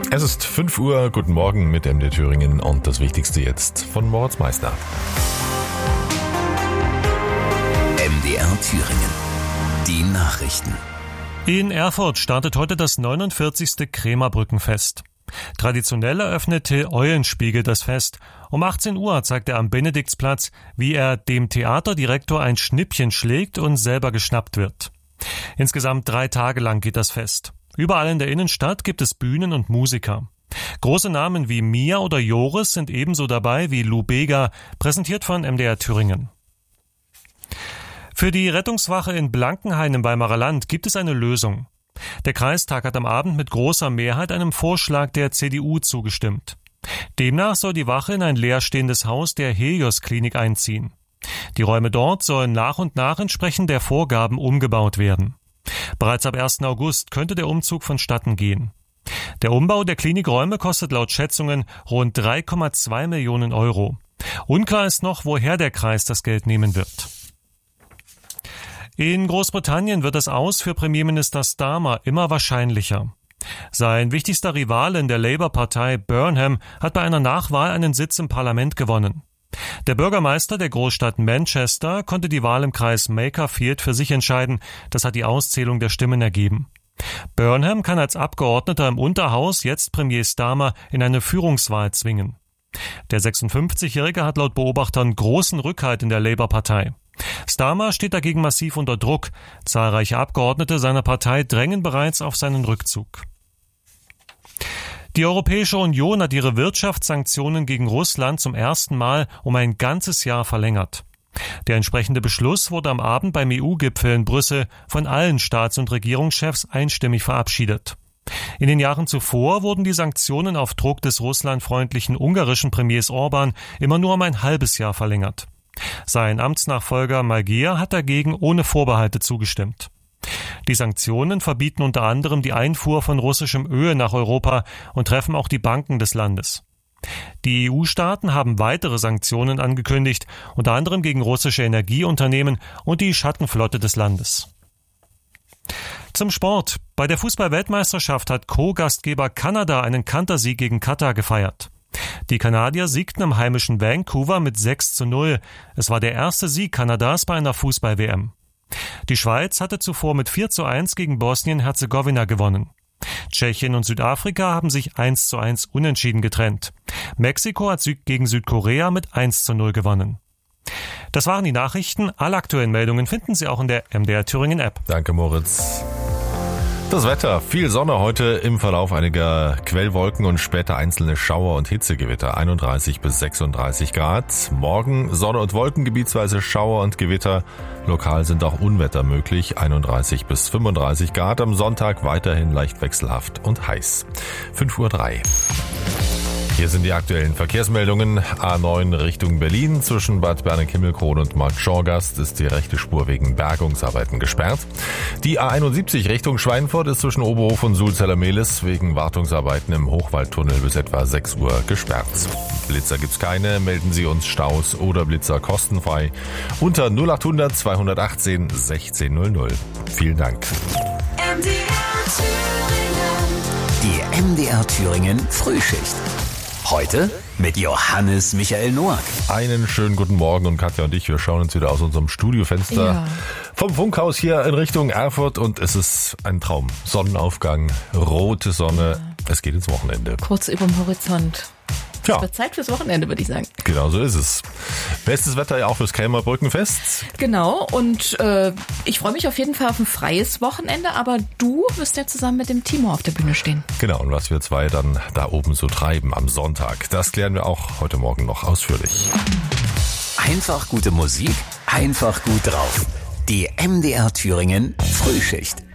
Es ist 5 Uhr, guten Morgen mit MDR Thüringen und das Wichtigste jetzt von Moritz Meissner. MDR Thüringen. Die Nachrichten. In Erfurt startet heute das 49. Krämerbrückenfest. Traditionell eröffnete Eulenspiegel das Fest. Um 18 Uhr zeigt er am Benediktsplatz, wie er dem Theaterdirektor ein Schnippchen schlägt und selber geschnappt wird. Insgesamt 3 Tage lang geht das Fest. Überall in der Innenstadt gibt es Bühnen und Musiker. Große Namen wie Mia oder Joris sind ebenso dabei wie Lou Bega, präsentiert von MDR Thüringen. Für die Rettungswache in Blankenhain im Weimarer Land gibt es eine Lösung. Der Kreistag hat am Abend mit großer Mehrheit einem Vorschlag der CDU zugestimmt. Demnach soll die Wache in ein leerstehendes Haus der Helios-Klinik einziehen. Die Räume dort sollen nach und nach entsprechend der Vorgaben umgebaut werden. Bereits ab 1. August könnte der Umzug vonstatten gehen. Der Umbau der Klinikräume kostet laut Schätzungen rund 3,2 Millionen Euro. Unklar ist noch, woher der Kreis das Geld nehmen wird. In Großbritannien wird das Aus für Premierminister Starmer immer wahrscheinlicher. Sein wichtigster Rivale in der Labour-Partei, Burnham, hat bei einer Nachwahl einen Sitz im Parlament gewonnen. Der Bürgermeister der Großstadt Manchester konnte die Wahl im Kreis Makerfield für sich entscheiden. Das hat die Auszählung der Stimmen ergeben. Burnham kann als Abgeordneter im Unterhaus jetzt Premier Starmer in eine Führungswahl zwingen. Der 56-Jährige hat laut Beobachtern großen Rückhalt in der Labour-Partei. Starmer steht dagegen massiv unter Druck. Zahlreiche Abgeordnete seiner Partei drängen bereits auf seinen Rückzug. Die Europäische Union hat ihre Wirtschaftssanktionen gegen Russland zum ersten Mal um ein ganzes Jahr verlängert. Der entsprechende Beschluss wurde am Abend beim EU-Gipfel in Brüssel von allen Staats- und Regierungschefs einstimmig verabschiedet. In den Jahren zuvor wurden die Sanktionen auf Druck des russlandfreundlichen ungarischen Premiers Orban immer nur um ein halbes Jahr verlängert. Sein Amtsnachfolger Magyar hat dagegen ohne Vorbehalte zugestimmt. Die Sanktionen verbieten unter anderem die Einfuhr von russischem Öl nach Europa und treffen auch die Banken des Landes. Die EU-Staaten haben weitere Sanktionen angekündigt, unter anderem gegen russische Energieunternehmen und die Schattenflotte des Landes. Zum Sport. Bei der Fußball-Weltmeisterschaft hat Co-Gastgeber Kanada einen Kantersieg gegen Katar gefeiert. Die Kanadier siegten im heimischen Vancouver mit 6:0. Es war der erste Sieg Kanadas bei einer Fußball-WM. Die Schweiz hatte zuvor mit 4:1 gegen Bosnien-Herzegowina gewonnen. Tschechien und Südafrika haben sich 1:1 unentschieden getrennt. Mexiko hat gegen Südkorea mit 1:0 gewonnen. Das waren die Nachrichten. Alle aktuellen Meldungen finden Sie auch in der MDR Thüringen App. Danke, Moritz. Das Wetter, viel Sonne heute im Verlauf einiger Quellwolken und später einzelne Schauer- und Hitzegewitter, 31 bis 36 Grad. Morgen Sonne und Wolken, gebietsweise Schauer und Gewitter. Lokal sind auch Unwetter möglich, 31 bis 35 Grad. Am Sonntag weiterhin leicht wechselhaft und heiß. 5:03 Uhr. Hier sind die aktuellen Verkehrsmeldungen. A9 Richtung Berlin. Zwischen Bad Berneck-Himmelkron und Marktschorgast ist die rechte Spur wegen Bergungsarbeiten gesperrt. Die A71 Richtung Schweinfurt ist zwischen Oberhof und Sulzeller-Mehlis wegen Wartungsarbeiten im Hochwaldtunnel bis etwa 6 Uhr gesperrt. Blitzer gibt's keine. Melden Sie uns Staus oder Blitzer kostenfrei unter 0800 218 1600. Vielen Dank. Die MDR Thüringen Frühschicht. Heute mit Johannes Michael Noack. Einen schönen guten Morgen und Katja und ich, wir schauen uns wieder aus unserem Studiofenster vom Funkhaus hier in Richtung Erfurt und es ist ein Traum. Sonnenaufgang, rote Sonne, es geht ins Wochenende. Kurz überm Horizont. Ja. Es wird Zeit fürs Wochenende, würde ich sagen. Genau so ist es. Bestes Wetter ja auch fürs Krämerbrückenfest. Genau, und ich freue mich auf jeden Fall auf ein freies Wochenende, aber du wirst ja zusammen mit dem Timo auf der Bühne stehen. Genau, und was wir zwei dann da oben so treiben am Sonntag, das klären wir auch heute Morgen noch ausführlich. Einfach gute Musik, einfach gut drauf. Die MDR Thüringen Frühschicht.